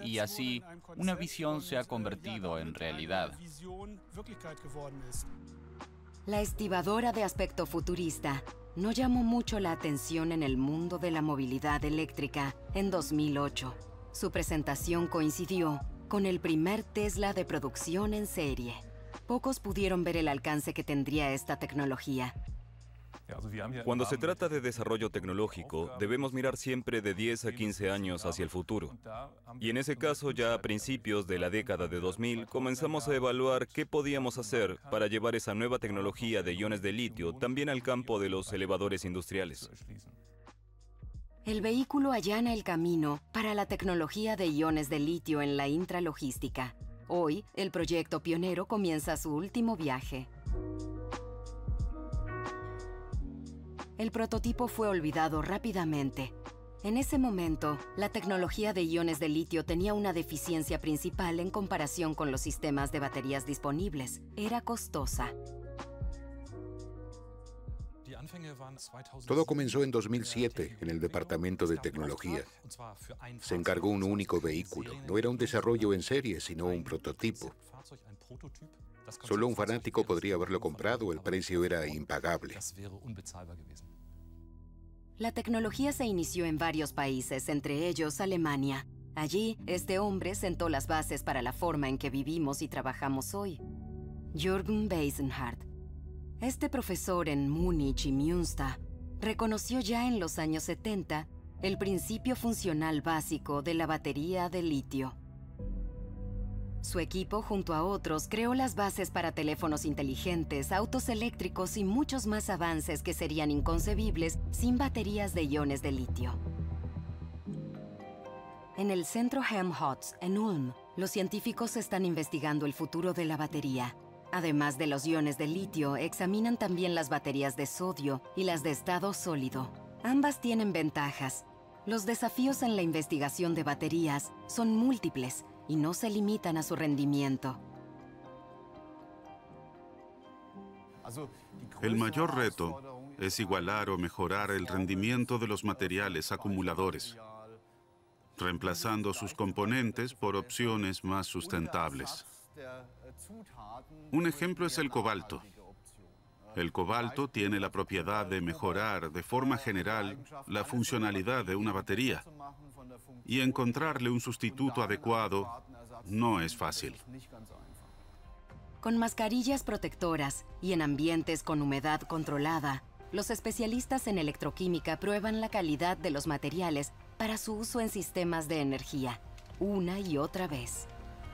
y así una visión se ha convertido en realidad. La estibadora de aspecto futurista no llamó mucho la atención en el mundo de la movilidad eléctrica en 2008. Su presentación coincidió con el primer Tesla de producción en serie. Pocos pudieron ver el alcance que tendría esta tecnología. Cuando se trata de desarrollo tecnológico, debemos mirar siempre de 10 a 15 años hacia el futuro. Y en ese caso, ya a principios de la década de 2000, comenzamos a evaluar qué podíamos hacer para llevar esa nueva tecnología de iones de litio también al campo de los elevadores industriales. El vehículo allana el camino para la tecnología de iones de litio en la intralogística. Hoy, el proyecto pionero comienza su último viaje. El prototipo fue olvidado rápidamente. En ese momento, la tecnología de iones de litio tenía una deficiencia principal en comparación con los sistemas de baterías disponibles. Era costosa. Todo comenzó en 2007 en el Departamento de Tecnología. Se encargó un único vehículo. No era un desarrollo en serie, sino un prototipo. Solo un fanático podría haberlo comprado, el precio era impagable. La tecnología se inició en varios países, entre ellos Alemania. Allí, este hombre sentó las bases para la forma en que vivimos y trabajamos hoy. Jürgen Beisenhardt. Este profesor en Múnich y Münster reconoció ya en los años 70 el principio funcional básico de la batería de litio. Su equipo, junto a otros, creó las bases para teléfonos inteligentes, autos eléctricos y muchos más avances que serían inconcebibles sin baterías de iones de litio. En el centro Helmholtz, en Ulm, los científicos están investigando el futuro de la batería. Además de los iones de litio, examinan también las baterías de sodio y las de estado sólido. Ambas tienen ventajas. Los desafíos en la investigación de baterías son múltiples y no se limitan a su rendimiento. El mayor reto es igualar o mejorar el rendimiento de los materiales acumuladores, reemplazando sus componentes por opciones más sustentables. Un ejemplo es el cobalto. El cobalto tiene la propiedad de mejorar de forma general la funcionalidad de una batería, y encontrarle un sustituto adecuado no es fácil. Con mascarillas protectoras y en ambientes con humedad controlada, los especialistas en electroquímica prueban la calidad de los materiales para su uso en sistemas de energía, una y otra vez.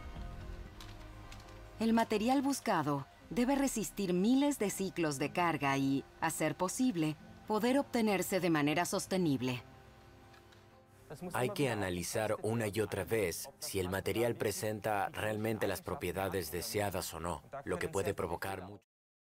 El material buscado debe resistir miles de ciclos de carga y, a ser posible, poder obtenerse de manera sostenible. Hay que analizar una y otra vez si el material presenta realmente las propiedades deseadas o no, lo que puede provocar mucho.